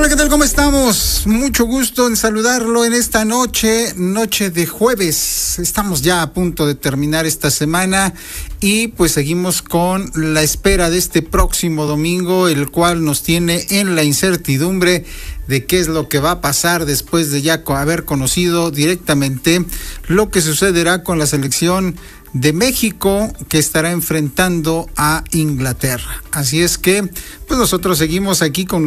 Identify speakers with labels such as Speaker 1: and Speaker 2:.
Speaker 1: Hola, ¿qué tal? ¿Cómo estamos? Mucho gusto en saludarlo en esta noche de jueves. Estamos ya a punto de terminar esta semana y pues seguimos con la espera de este próximo domingo, el cual nos tiene en la incertidumbre de qué es lo que va a pasar después de ya haber conocido directamente lo que sucederá con la selección de México, que estará enfrentando a Inglaterra. Así es que pues nosotros seguimos aquí con